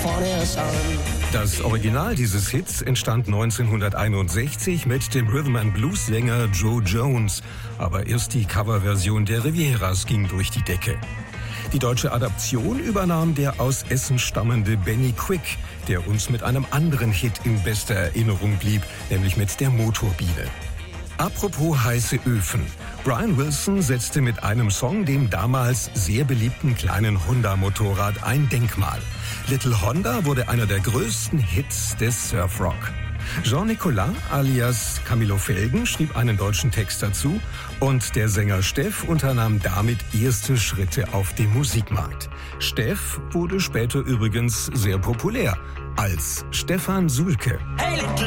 Das Original dieses Hits entstand 1961 mit dem Rhythm-and-Blues-Sänger Joe Jones. Aber erst die Coverversion der Rivieras ging durch die Decke. Die deutsche Adaption übernahm der aus Essen stammende Benny Quick, der uns mit einem anderen Hit in bester Erinnerung blieb, nämlich mit der Motorbiene. Apropos heiße Öfen. Brian Wilson setzte mit einem Song dem damals sehr beliebten kleinen Honda-Motorrad ein Denkmal. Little Honda wurde einer der größten Hits des Surfrock. Jean Nicolas alias Camillo Felgen schrieb einen deutschen Text dazu und der Sänger Steff unternahm damit erste Schritte auf dem Musikmarkt. Steff wurde später übrigens sehr populär als Stefan Sulke. Hey,